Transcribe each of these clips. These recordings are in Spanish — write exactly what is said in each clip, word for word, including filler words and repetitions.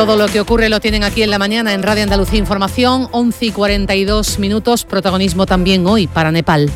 Todo lo que ocurre lo tienen aquí en la mañana en Radio Andalucía Información, once y cuarenta y dos minutos, protagonismo también hoy para Nepal.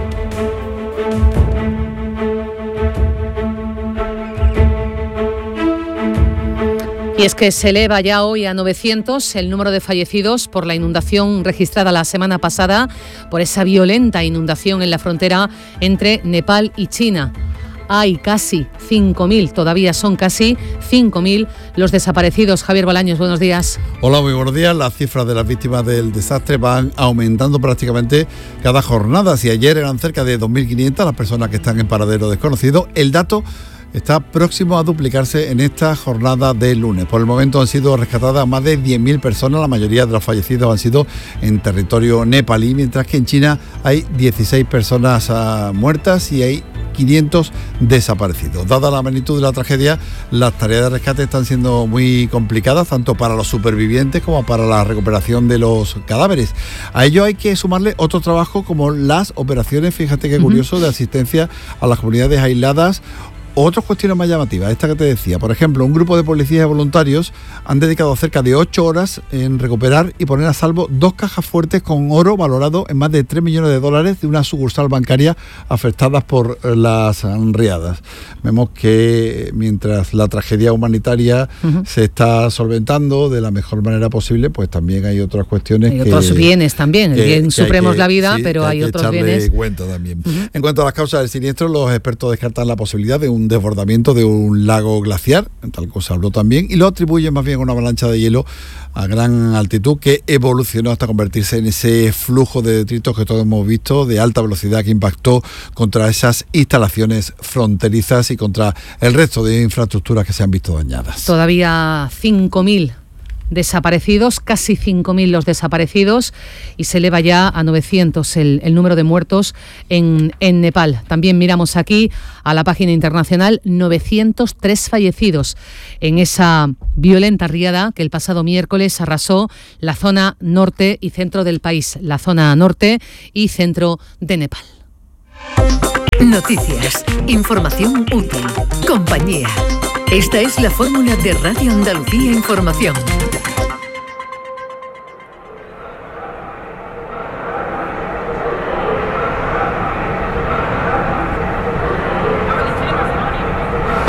Y es que se eleva ya hoy a novecientos el número de fallecidos por la inundación registrada la semana pasada, por esa violenta inundación en la frontera entre Nepal y China. Hay casi cinco mil, todavía son casi cinco mil los desaparecidos. Javier Bolaños, buenos días. Hola, muy buenos días. Las cifras de las víctimas del desastre van aumentando prácticamente cada jornada. Si ayer eran cerca de dos mil quinientas las personas que están en paradero desconocido, el dato está próximo a duplicarse en esta jornada de lunes. Por el momento han sido rescatadas más de diez mil personas, la mayoría de los fallecidos han sido en territorio nepalí, mientras que en China hay dieciséis personas uh, muertas y hay quinientos desaparecidos. Dada la magnitud de la tragedia, las tareas de rescate están siendo muy complicadas, tanto para los supervivientes como para la recuperación de los cadáveres. A ello hay que sumarle otro trabajo como las operaciones, fíjate qué curioso, de asistencia a las comunidades aisladas. Otras cuestiones más llamativas, esta que te decía. Por ejemplo, un grupo de policías y voluntarios han dedicado cerca de ocho horas en recuperar y poner a salvo dos cajas fuertes con oro valorado en más de tres millones de dólares de una sucursal bancaria afectadas por las riadas. Vemos que mientras la tragedia humanitaria uh-huh. se está solventando de la mejor manera posible, pues también hay otras cuestiones. Hay que, otros bienes también. El bien supremo es la vida, sí, pero hay, hay otros bienes. Cuenta también. Uh-huh. En cuanto a las causas del siniestro, los expertos descartan la posibilidad de un desbordamiento de un lago glaciar, tal cosa habló también, y lo atribuyen más bien a una avalancha de hielo a gran altitud que evolucionó hasta convertirse en ese flujo de detritos que todos hemos visto de alta velocidad que impactó contra esas instalaciones fronterizas y contra el resto de infraestructuras que se han visto dañadas. Todavía cinco mil desaparecidos, casi cinco mil los desaparecidos, y se eleva ya a novecientos el, el número de muertos en, en Nepal. También miramos aquí a la página internacional, novecientos tres fallecidos en esa violenta riada que el pasado miércoles arrasó la zona norte y centro del país, la zona norte y centro de Nepal. Noticias, información útil, compañía. Esta es la fórmula de Radio Andalucía Información.